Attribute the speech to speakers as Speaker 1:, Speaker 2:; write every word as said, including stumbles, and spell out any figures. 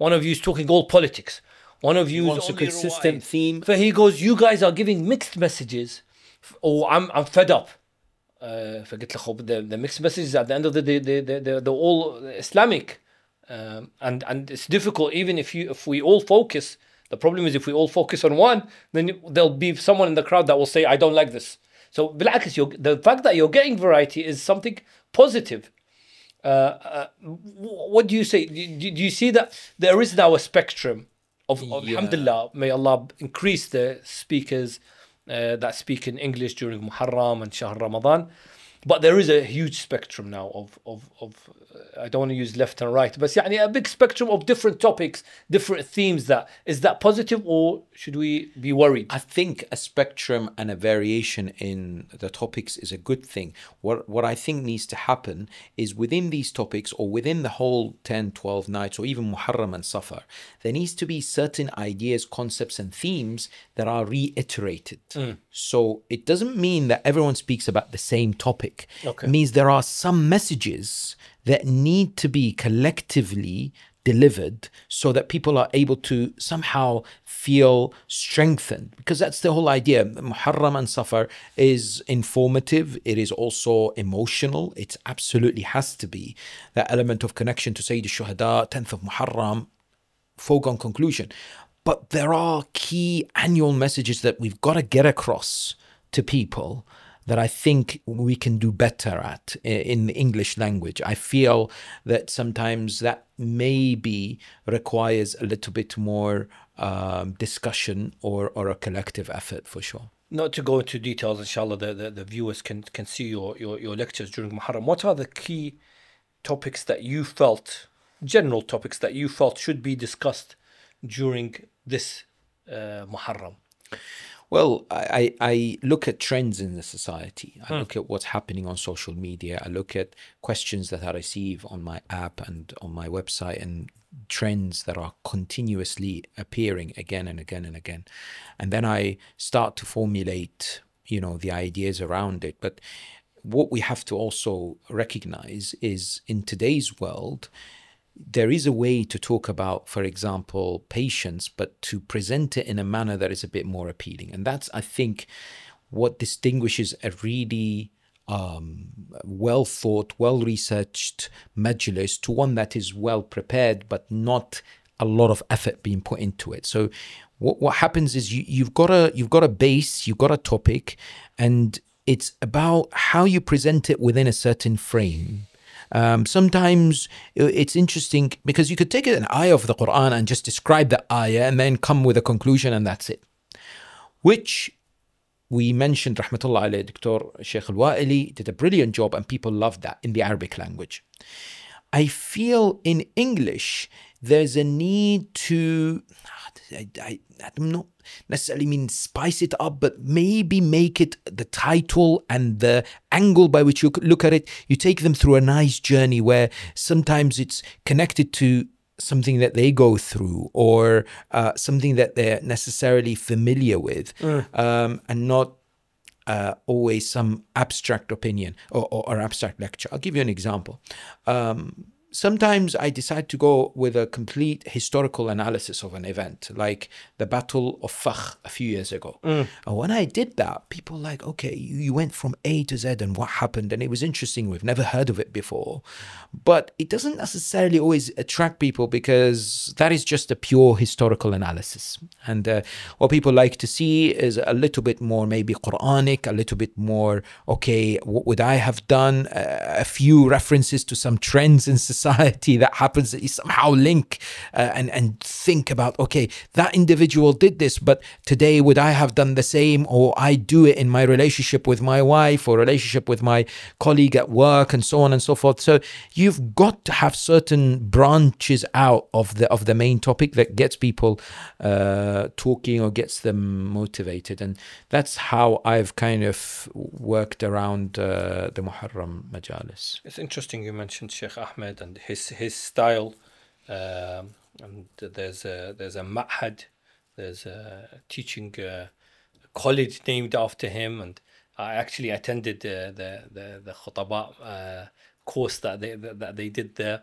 Speaker 1: One of you is talking all politics. One of you is
Speaker 2: wants a
Speaker 1: only
Speaker 2: consistent
Speaker 1: Ruwai.
Speaker 2: theme.
Speaker 1: So he goes, you guys are giving mixed messages, or I'm I'm fed up. Uh, فقلت له خب, the, the mixed messages at the end of the day, they, they, they, they're all Islamic. Um, and, and it's difficult, even if you if we all focus. The problem is if we all focus on one, then there'll be someone in the crowd that will say, I don't like this. So بالعكس, you're, the fact that you're getting variety is something positive. Uh, uh, what do you say? Do, do you see that there is now a spectrum of, of
Speaker 2: Yeah.
Speaker 1: alhamdulillah, may Allah increase the speakers uh, that speak in English during Muharram and Shahr Ramadan. But there is a huge spectrum now of, of, of uh, I don't want to use left and right, but يعني a big spectrum of different topics, different themes. That is that positive, or should we be worried?
Speaker 2: I think a spectrum and a variation in the topics is a good thing. What what I think needs to happen is within these topics, or within the whole ten, twelve nights, or even Muharram and Safar, there needs to be certain ideas, concepts and themes that are reiterated. Mm. So it doesn't mean that everyone speaks about the same topic.
Speaker 1: Okay.
Speaker 2: It means there are some messages that need to be collectively delivered so that people are able to somehow feel strengthened, because that's the whole idea. Muharram and Safar is informative. It is also emotional. It absolutely has to be that element of connection to Sayyid al-Shuhada, tenth of Muharram, foregone conclusion. But there are key annual messages that we've got to get across to people that I think we can do better at in the English language. I feel that sometimes that maybe requires a little bit more um, discussion or, or a collective effort, for sure.
Speaker 1: Not to go into details, inshallah, the, the, the viewers can, can see your, your, your lectures during Muharram. What are the key topics that you felt, general topics that you felt should be discussed during this uh, Muharram?
Speaker 2: Well, I, I look at trends in the society. I
Speaker 1: Hmm.
Speaker 2: look at what's happening on social media. I look at questions that I receive on my app and on my website, and trends that are continuously appearing again and again and again. And then I start to formulate, you know, the ideas around it. But what we have to also recognize is, in today's world, there is a way to talk about, for example, patience, but to present it in a manner that is a bit more appealing. And that's, I think, what distinguishes a really um, well thought, well researched majlis to one that is well prepared, but not a lot of effort being put into it. So what, what happens is you, you've got a you've got a base, you've got a topic, and it's about how you present it within a certain frame. Um, sometimes it's interesting because you could take an ayah of the Quran and just describe the ayah and then come with a conclusion, and that's it. Which we mentioned, Rahmatullah alayhi, Doctor Sheikh Al-Wa'ili did a brilliant job, and people loved that in the Arabic language. I feel in English there's a need to, I, I, I don't know, necessarily mean spice it up, but maybe make it the title and the angle by which you look at it. You take them through a nice journey where sometimes it's connected to something that they go through, or uh, something that they're necessarily familiar with, mm. um, and not uh, always some abstract opinion or, or, or abstract lecture. I'll give you an example. Um, Sometimes I decide to go with a complete historical analysis of an event, like the Battle of Fakh a few years ago. Mm. And when I did that, people were like, okay, you, you went from A to Z and what happened? And it was interesting. We've never heard of it before. But it doesn't necessarily always attract people, because that is just a pure historical analysis. And uh, what people like to see is a little bit more maybe Quranic, a little bit more, okay, what would I have done? Uh, a few references to some trends in society. Society that happens, that you somehow link uh, and and think about, okay, that individual did this, but today would I have done the same, or I do it in my relationship with my wife or relationship with my colleague at work, and so on and so forth. So you've got to have certain branches out of the of the main topic that gets people uh, talking or gets them motivated, and that's how I've kind of worked around uh, the Muharram Majalis.
Speaker 1: It's interesting you mentioned Sheikh Ahmed and his his style, um, and there's a there's a ma'had, there's a teaching uh, college named after him, and I actually attended uh, the the the khutaba uh, course that they that they did there.